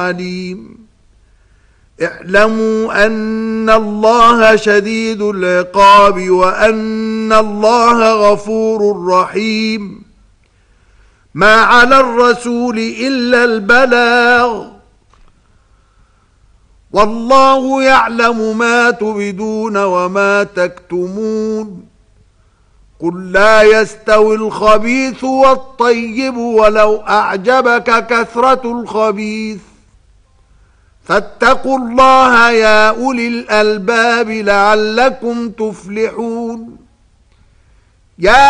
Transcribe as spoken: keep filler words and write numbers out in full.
عليم. اعلموا أن الله شديد العقاب وأن الله غفور رحيم. ما على الرسول إلا البلاغ والله يعلم ما تبدون وما تكتمون. قل لا يستوي الخبيث والطيب ولو أعجبك كثرة الخبيث فاتقوا الله يا أولي الألباب لعلكم تفلحون. يا